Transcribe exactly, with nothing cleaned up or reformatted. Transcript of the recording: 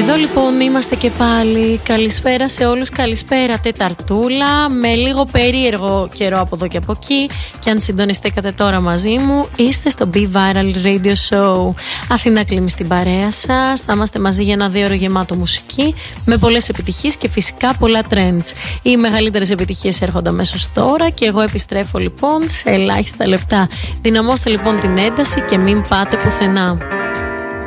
Εδώ λοιπόν είμαστε και πάλι. Καλησπέρα σε όλους, καλησπέρα Τεταρτούλα. Με λίγο περίεργο καιρό από εδώ και από εκεί. Και αν συντονιστήκατε τώρα μαζί μου, είστε στο Be Viral Radio Show. Αθηνά Κλίμη στην παρέα σας. Θα είμαστε μαζί για ένα δύο ώρο γεμάτο μουσική, με πολλές επιτυχίες και φυσικά πολλά trends. Οι μεγαλύτερες επιτυχίες έρχονται αμέσως τώρα και εγώ επιστρέφω λοιπόν σε ελάχιστα λεπτά. Δυναμώστε λοιπόν την ένταση και μην πάτε πουθενά.